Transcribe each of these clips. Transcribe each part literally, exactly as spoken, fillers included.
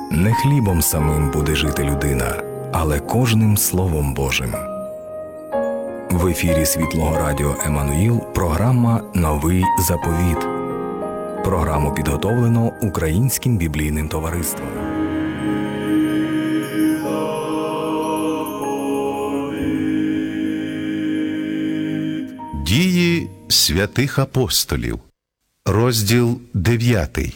Не хлібом самим буде жити людина, але кожним Словом Божим. В ефірі Світлого Радіо Еммануїл програма «Новий заповіт». Програму підготовлено Українським біблійним товариством. Дії святих апостолів. Розділ дев'ятий.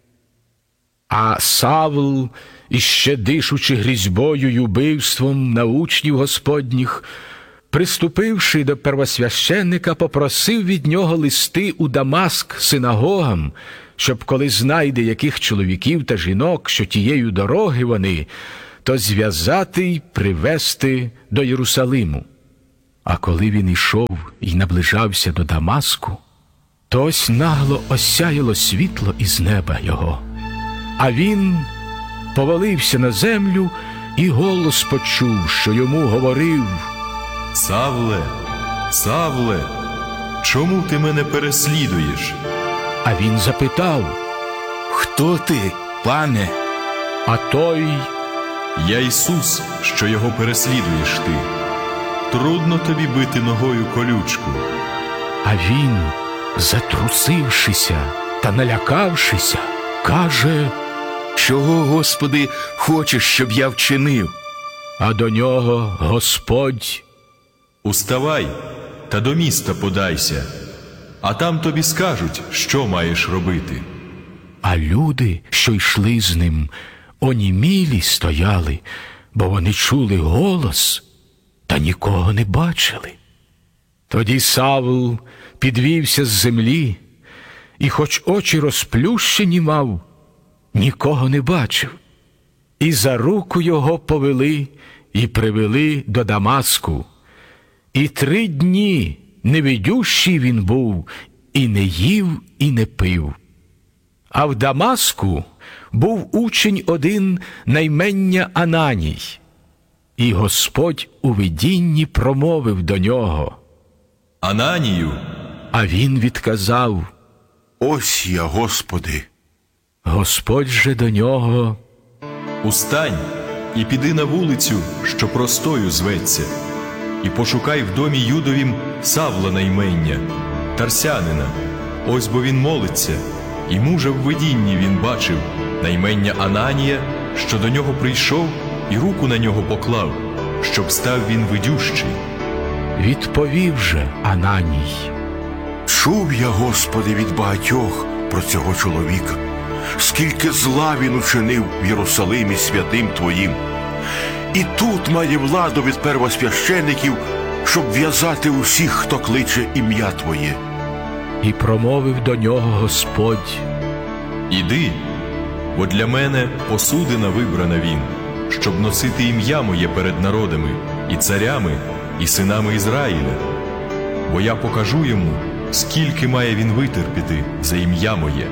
А Савл, іще дишучи грізьбою й убивством на учнів Господніх, приступивши до первосвященника, попросив від нього листи у Дамаск синагогам, щоб коли знайде яких чоловіків та жінок, що тією дороги вони, то зв'язати й привести до Єрусалиму. А коли він ішов і наближався до Дамаску, то ось нагло осяяло світло із неба його. А він повалився на землю і голос почув, що йому говорив: «Савле, Савле, чому ти мене переслідуєш?» А він запитав: «Хто ти, пане?» А той: «Я Ісус, що його переслідуєш ти. Трудно тобі бити ногою колючку». А він, затрусившися та налякавшися, каже: «Чого, Господи, хочеш, щоб я вчинив?» А до нього Господь: «Уставай та до міста подайся, а там тобі скажуть, що маєш робити». А люди, що йшли з ним, онімілі стояли, бо вони чули голос, та нікого не бачили. Тоді Савл підвівся з землі, і хоч очі розплющені мав, нікого не бачив. І за руку його повели і привели до Дамаску. І три дні невидющий він був, і не їв, і не пив. А в Дамаску був учень один на ім'я Ананій. І Господь у видінні промовив до нього: «Ананію!» А він відказав: «Ось я, Господи». Господь же до нього: «Устань і піди на вулицю, що Простою зветься, і пошукай в домі Юдовім Савла на ім'я, Тарсянина. Ось бо він молиться, і мужа в видінні він бачив на ім'я Ананія, що до нього прийшов і руку на нього поклав, щоб став він видющий». Відповів же Ананій: Чув я, Господи, від багатьох про цього чоловіка, скільки зла він учинив в Єрусалимі святим Твоїм. І тут має владу від первосвящеників, щоб в'язати усіх, хто кличе ім'я Твоє. І промовив до нього Господь: «Іди, бо для мене посудина вибрана він, щоб носити ім'я моє перед народами, і царями, і синами Ізраїля. Бо я покажу йому, скільки має він витерпіти за ім'я моє».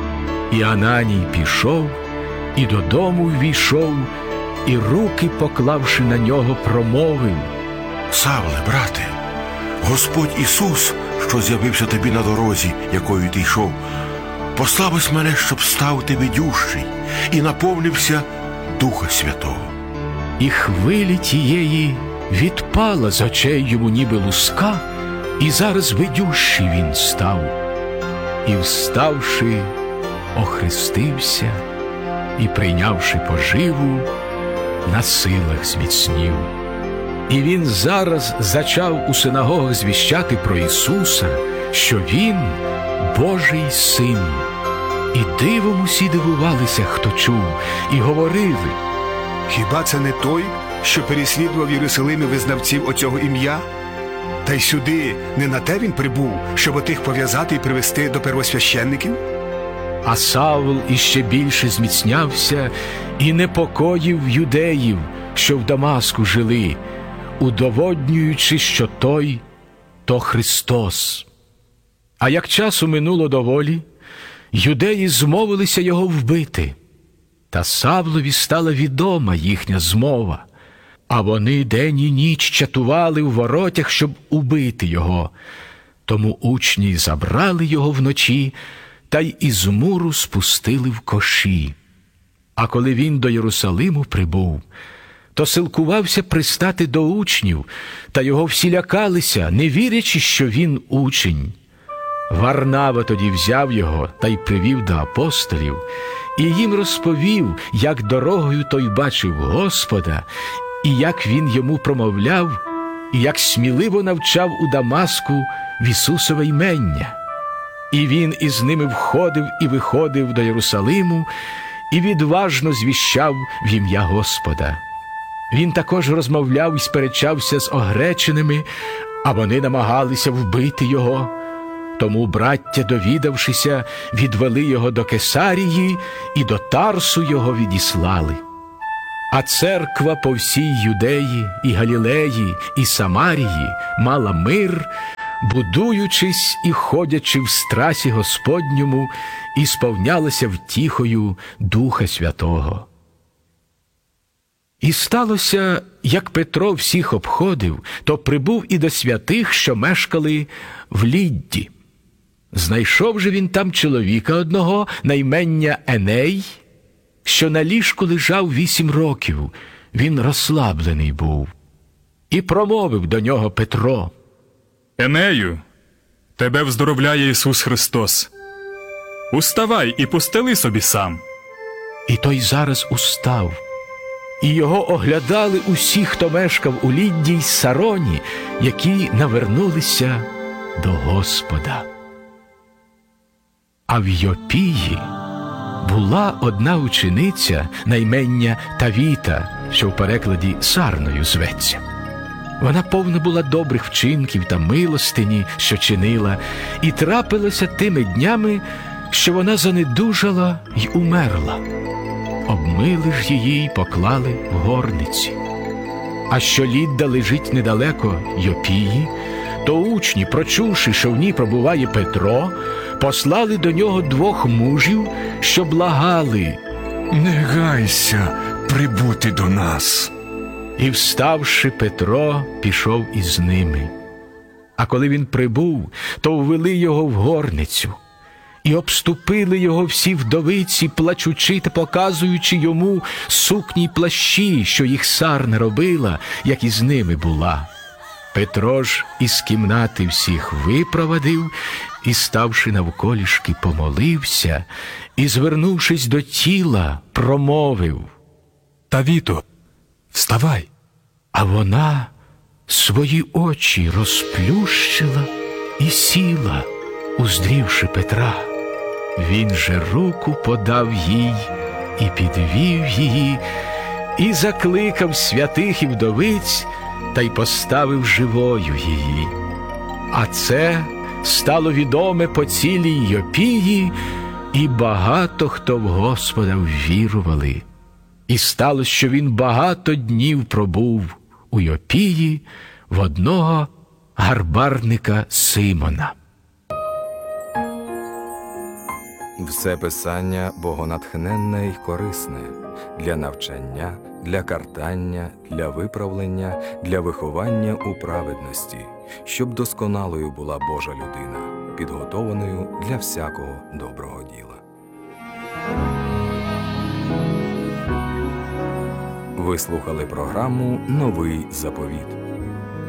І Ананій пішов, і додому ввійшов, і руки, поклавши на нього, промовив: Савле, брате, Господь Ісус, що з'явився тобі на дорозі, якою ти йшов, послав ось мене, щоб став ти видющий і наповнився Духа Святого. І хвилі тієї відпала з очей йому ніби луска, і зараз видющий він став. І, вставши, охрестився, і, прийнявши поживу, на силах зміцнів. І він зараз зачав у синагогах звіщати про Ісуса, що Він – Божий Син. І дивом усі дивувалися, хто чув, і говорили: «Хіба це не той, що переслідував в Єрусалимі визнавців оцього ім'я? Та й сюди не на те він прибув, щоб отих пов'язати і привести до первосвященників?» А Савл іще більше зміцнявся і непокоїв юдеїв, що в Дамаску жили, удоводнюючи, що той – то Христос. А як часу минуло доволі, юдеї змовилися його вбити. Та Савлові стала відома їхня змова, а вони день і ніч чатували в воротях, щоб убити його. Тому учні забрали його вночі та й із муру спустили в коші. А коли він до Єрусалиму прибув, то силкувався пристати до учнів, та його всі лякалися, не вірячи, що він учень. Варнава тоді взяв його та й привів до апостолів, і їм розповів, як дорогою той бачив Господа, і як він йому промовляв, і як сміливо навчав у Дамаску в Ісусове ймення. І він із ними входив і виходив до Єрусалиму, і відважно звіщав в ім'я Господа. Він також розмовляв і сперечався з огреченими, а вони намагалися вбити його. Тому браття, довідавшися, відвели його до Кесарії і до Тарсу його відіслали. А церква по всій Юдеї і Галілеї і Самарії мала мир, будуючись і ходячи в страсі Господньому, і сповнялася втіхою Духа Святого. І сталося, як Петро всіх обходив, то прибув і до святих, що мешкали в Лідді. Знайшов же він там чоловіка одного, на імення Еней, що на ліжку лежав вісім років, він розслаблений був. І промовив до нього Петро: Енею, тебе вздоровляє Ісус Христос. Уставай і постели собі сам. І той зараз устав. І його оглядали усі, хто мешкав у Лідді й Сароні, які навернулися до Господа. А в Йопії була одна учениця на імення Тавіта, що в перекладі Сарною зветься. Вона повна була добрих вчинків та милостині, що чинила, і трапилося тими днями, що вона занедужала й умерла. Обмили ж її й поклали в горниці. А що Лідда лежить недалеко Йопії, то учні, прочувши, що в ній пробуває Петро, послали до нього двох мужів, що благали: Не гайся прибути до нас. І, вставши, Петро пішов із ними. А коли він прибув, то ввели його в горницю. І обступили його всі вдовиці, плачучи та показуючи йому сукні й плащі, що їх Сарна робила, як із ними була. Петро ж із кімнати всіх випровадив, і, ставши навколішки, помолився, і, звернувшись до тіла, промовив: Тавіто, вставай. А вона свої очі розплющила і сіла, уздрівши Петра. Він же руку подав їй і підвів її, і закликав святих і вдовиць, та й поставив живою її. А це стало відоме по цілій Йопії, і багато хто в Господа ввірували. І сталося, що він багато днів пробув у Йопії в одного гарбарника Симона. Все писання богонатхненне й корисне для навчання, для картання, для виправлення, для виховання у праведності, щоб досконалою була Божа людина, підготованою для всякого доброго діла. Ви слухали програму «Новий заповіт».